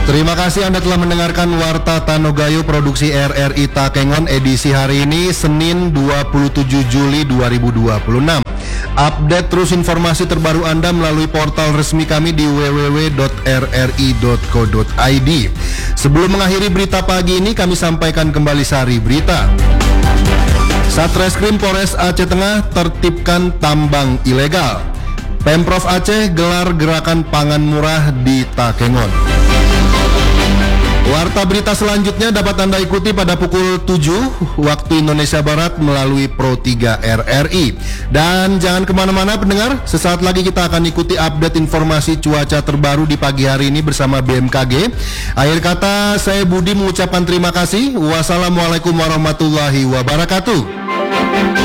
Terima kasih Anda telah mendengarkan Warta Tanogayo Produksi RRI Takengon edisi hari ini Senin 27 Juli 2026. Update terus informasi terbaru Anda melalui portal resmi kami di www.rri.co.id. Sebelum mengakhiri berita pagi ini, kami sampaikan kembali sari berita. Satreskrim Polres Aceh Tengah tertibkan tambang ilegal. Pemprov Aceh gelar gerakan pangan murah di Takengon. Warta berita selanjutnya dapat Anda ikuti pada pukul 7 waktu Indonesia Barat melalui Pro 3 RRI. Dan jangan kemana-mana pendengar, sesaat lagi kita akan ikuti update informasi cuaca terbaru di pagi hari ini bersama BMKG. Akhir kata, saya Budi mengucapkan terima kasih. Wassalamualaikum warahmatullahi wabarakatuh.